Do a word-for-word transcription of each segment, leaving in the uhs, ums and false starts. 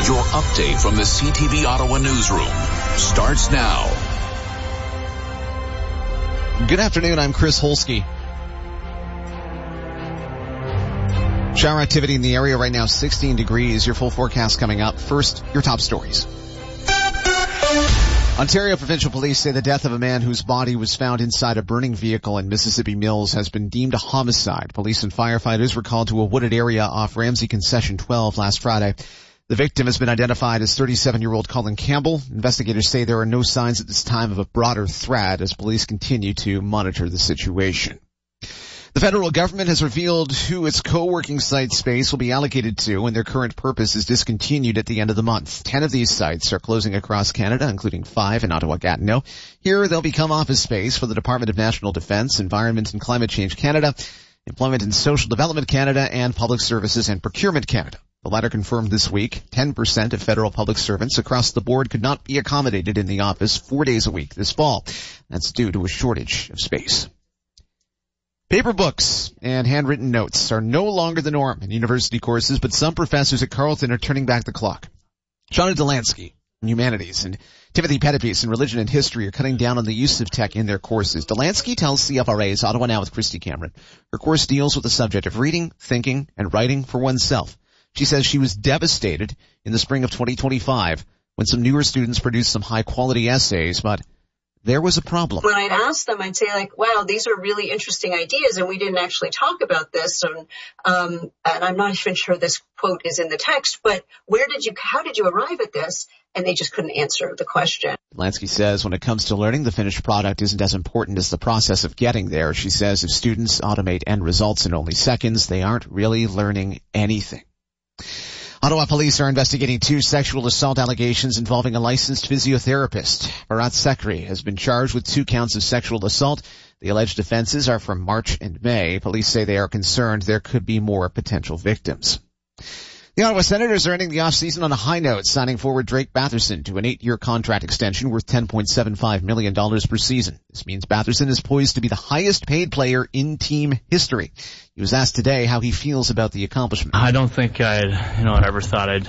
Your update from the C T V Ottawa newsroom starts now. Good afternoon, I'm Chris Holsky. Shower activity in the area right now, sixteen degrees. Your full forecast coming up. First, your top stories. Ontario Provincial Police say the death of a man whose body was found inside a burning vehicle in Mississippi Mills has been deemed a homicide. Police and firefighters were called to a wooded area off Ramsey Concession twelve last Friday. The victim has been identified as thirty-seven-year-old Colin Campbell. Investigators say there are no signs at this time of a broader threat as police continue to monitor the situation. The federal government has revealed who its co-working site space will be allocated to when their current purpose is discontinued at the end of the month. Ten of these sites are closing across Canada, including five in Ottawa-Gatineau. Here they'll become office space for the Department of National Defence, Environment and Climate Change Canada, Employment and Social Development Canada, and Public Services and Procurement Canada. The latter confirmed this week ten percent of federal public servants across the board could not be accommodated in the office four days a week this fall. That's due to a shortage of space. Paper books and handwritten notes are no longer the norm in university courses, but some professors at Carleton are turning back the clock. Shauna Delansky in Humanities and Timothy Pettipies in Religion and History are cutting down on the use of tech in their courses. Delansky tells C F R A's Ottawa Now with Christy Cameron her course deals with the subject of reading, thinking, and writing for oneself. She says she was devastated in the spring of twenty twenty-five when some newer students produced some high-quality essays, but there was a problem. When I'd ask them, I'd say like, wow, these are really interesting ideas and we didn't actually talk about this. And, um, and I'm not even sure this quote is in the text, but where did you, how did you arrive at this? And they just couldn't answer the question. Lansky says when it comes to learning, the finished product isn't as important as the process of getting there. She says if students automate end results in only seconds, they aren't really learning anything. Ottawa police are investigating two sexual assault allegations involving a licensed physiotherapist. Bharat Sekri has been charged with two counts of sexual assault. The alleged offenses are from March and May. Police say they are concerned there could be more potential victims. The Ottawa Senators are ending the offseason on a high note, signing forward Drake Batherson to an eight-year contract extension worth ten point seven five million dollars per season. This means Batherson is poised to be the highest-paid player in team history. He was asked today how he feels about the accomplishment. I don't think I'd, you know, ever thought I'd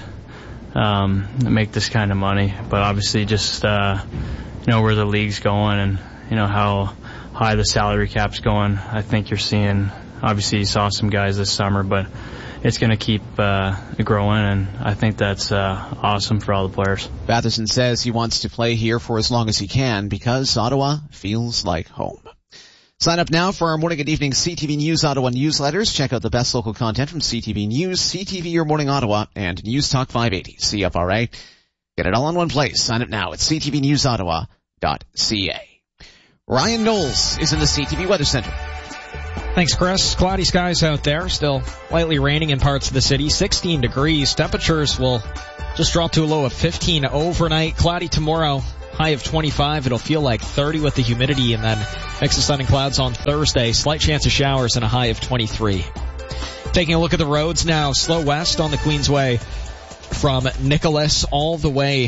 um, make this kind of money, but obviously just, uh, you know, where the league's going and, you know, how high the salary cap's going. I think you're seeing, obviously you saw some guys this summer, but it's going to keep uh, growing, and I think that's uh, awesome for all the players. Batherson says he wants to play here for as long as he can because Ottawa feels like home. Sign up now for our morning and evening C T V News Ottawa newsletters. Check out the best local content from C T V News, C T V Your Morning Ottawa, and News Talk five eighty, C F R A. Get it all in one place. Sign up now at c t v news ottawa dot c a. Ryan Knowles is in the C T V Weather Center. Thanks, Chris. Cloudy skies out there. Still lightly raining in parts of the city. sixteen degrees. Temperatures will just drop to a low of fifteen overnight. Cloudy tomorrow. High of twenty-five. It'll feel like thirty with the humidity, and then mix of sun and clouds on Thursday. Slight chance of showers and a high of twenty-three. Taking a look at the roads now. Slow west on the Queensway from Nicholas all the way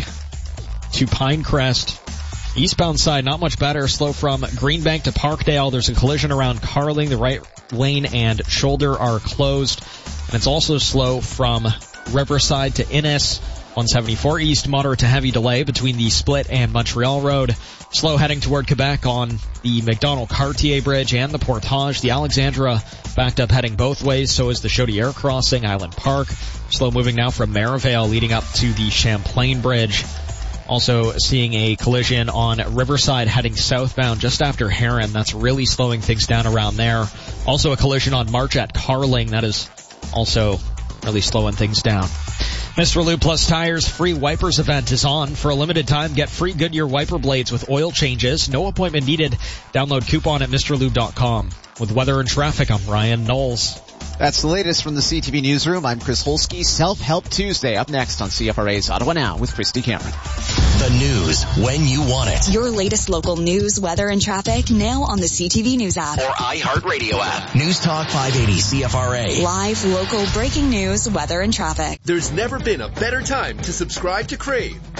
to Pinecrest. Eastbound side, not much better. Slow from Greenbank to Parkdale. There's a collision around Carling. The right lane and shoulder are closed. And it's also slow from Riverside to Innis. one seventy-four east, moderate to heavy delay between the Split and Montreal Road. Slow heading toward Quebec on the McDonald-Cartier Bridge and the Portage. The Alexandra backed up heading both ways, so is the Chaudière crossing, Island Park. Slow moving now from Merivale leading up to the Champlain Bridge. Also seeing a collision on Riverside heading southbound just after Heron. That's really slowing things down around there. Also a collision on March at Carling. That is also really slowing things down. Mister Lube Plus Tires free wipers event is on. For a limited time, get free Goodyear wiper blades with oil changes. No appointment needed. Download coupon at Mr Lube dot com. With weather and traffic, I'm Ryan Knowles. That's the latest from the C T V Newsroom. I'm Chris Holsky. Self-Help Tuesday up next on C F R A's Ottawa Now with Christy Cameron. The news when you want it. Your latest local news, weather, and traffic now on the C T V News app. Or iHeartRadio app. News Talk five eighty C F R A. Live, local, breaking news, weather, and traffic. There's never been a better time to subscribe to Crave.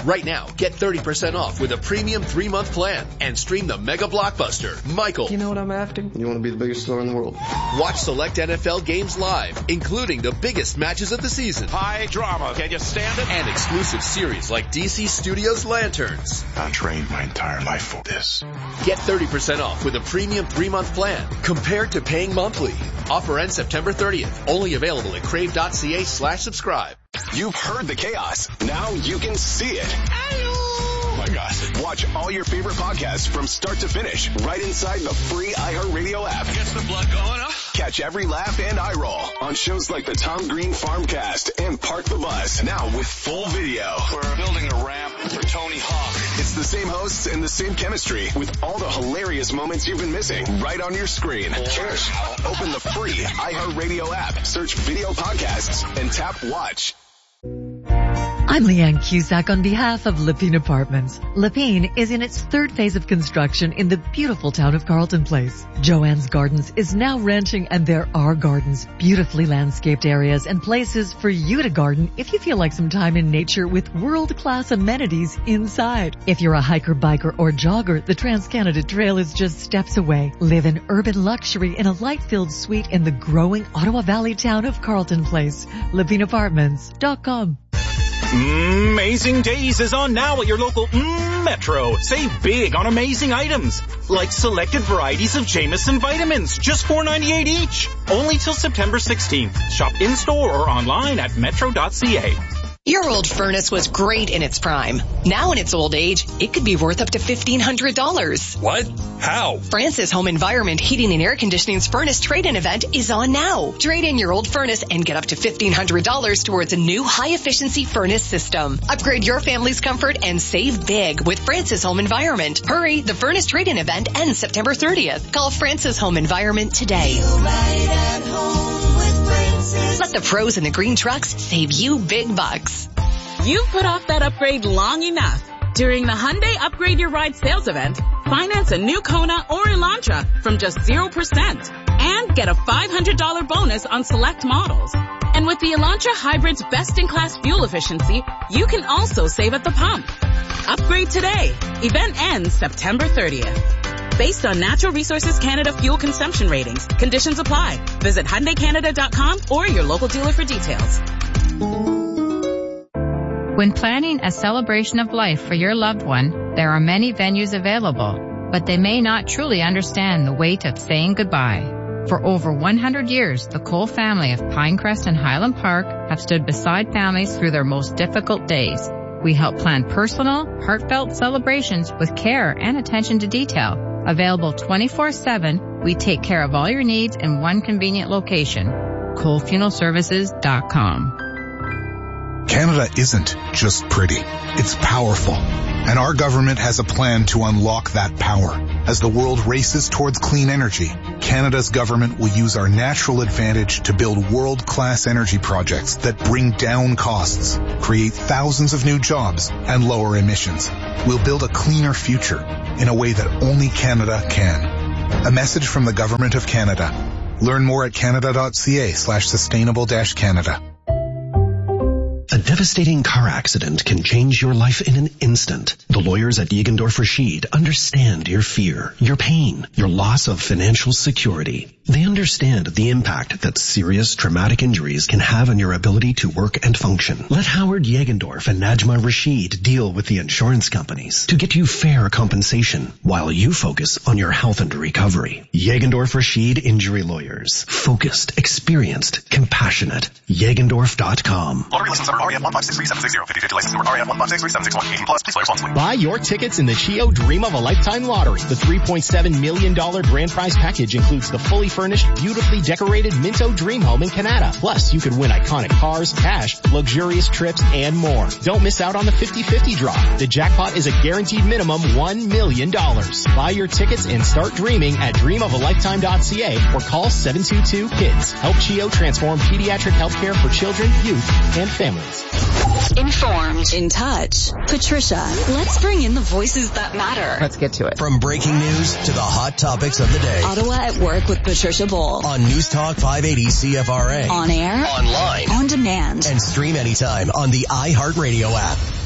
Right now, get thirty percent off with a premium three-month plan and stream the mega blockbuster, Michael. You know what I'm after? You want to be the biggest star in the world. Watch select N F L games live, including the biggest matches of the season. High drama. Can you stand it? And exclusive series like D C Studios Lanterns. I trained my entire life for this. Get thirty percent off with a premium three-month plan compared to paying monthly. Offer ends September thirtieth. Only available at crave.ca slash subscribe. You've heard the chaos. Now you can see it. Oh my gosh. Watch all your favorite podcasts from start to finish right inside the free iHeartRadio app. Gets the blood going, huh? Catch every laugh and eye roll on shows like the Tom Green Farmcast and Park the Bus. Now with full video. We're building a ramp for Tony Hawk. It's the same hosts and the same chemistry with all the hilarious moments you've been missing right on your screen. Cheers. Open the free iHeartRadio app, search video podcasts, and tap watch. I'm Leanne Cusack on behalf of Lepine Apartments. Lepine is in its third phase of construction in the beautiful town of Carlton Place. Joanne's Gardens is now renting, and there are gardens, beautifully landscaped areas, and places for you to garden if you feel like some time in nature with world-class amenities inside. If you're a hiker, biker, or jogger, the Trans-Canada Trail is just steps away. Live in urban luxury in a light-filled suite in the growing Ottawa Valley town of Carlton Place. Lepine Apartments dot com. Amazing Days is on now at your local mm, Metro. Save big on amazing items, like selected varieties of Jameson vitamins, just four ninety-eight each. Only till September sixteenth. Shop in-store or online at metro dot c a. Your old furnace was great in its prime. Now in its old age, it could be worth up to fifteen hundred dollars. What? How? Francis Home Environment Heating and Air Conditioning's furnace trade-in event is on now. Trade in your old furnace and get up to fifteen hundred dollars towards a new high-efficiency furnace system. Upgrade your family's comfort and save big with Francis Home Environment. Hurry, the furnace trade-in event ends September thirtieth. Call Francis Home Environment today. Let the pros in the green trucks save you big bucks. You've put off that upgrade long enough. During the Hyundai Upgrade Your Ride sales event, finance a new Kona or Elantra from just zero percent and get a five hundred dollars bonus on select models. And with the Elantra Hybrid's best-in-class fuel efficiency, you can also save at the pump. Upgrade today. Event ends September thirtieth. Based on Natural Resources Canada fuel consumption ratings. Conditions apply. Visit Hyundai Canada dot com or your local dealer for details. When planning a celebration of life for your loved one, there are many venues available, but they may not truly understand the weight of saying goodbye. For over one hundred years, the Cole family of Pinecrest and Highland Park have stood beside families through their most difficult days. We help plan personal, heartfelt celebrations with care and attention to detail. Available twenty-four seven, we take care of all your needs in one convenient location. Cole Funeral Services dot com. Canada isn't just pretty. It's powerful. And our government has a plan to unlock that power. As the world races towards clean energy, Canada's government will use our natural advantage to build world-class energy projects that bring down costs, create thousands of new jobs, and lower emissions. We'll build a cleaner future in a way that only Canada can. A message from the Government of Canada. Learn more at canada dot c a slash sustainable dash Canada. A devastating car accident can change your life in an instant. The lawyers at Jägendorf Rashid understand your fear, your pain, your loss of financial security. They understand the impact that serious traumatic injuries can have on your ability to work and function. Let Howard Jägendorf and Najma Rashid deal with the insurance companies to get you fair compensation while you focus on your health and recovery. Jägendorf Rashid Injury Lawyers. Focused, experienced, compassionate. Jägendorf dot com. Lottery license number R A F one five six three seven six zero. fifty fifty license number R A F one five six three seven six one. eighteen plus. Please play responsibly. Buy your tickets in the C H I O Dream of a Lifetime Lottery. The three point seven million dollars grand prize package includes the fully furnished, beautifully decorated Minto Dream Home in Canada. Plus, you could win iconic cars, cash, luxurious trips, and more. Don't miss out on the fifty fifty draw. The jackpot is a guaranteed minimum one million dollars. Buy your tickets and start dreaming at dream of a lifetime dot c a or call seven two two KIDS. Help C H I O transform pediatric healthcare for children, youth, and families. Informed. In touch. Patricia, let's bring in the voices that matter. Let's get to it. From breaking news to the hot topics of the day. Ottawa at Work with Patricia Bull. On News Talk five eighty C F R A. On air. Online. On demand. And stream anytime on the iHeartRadio app.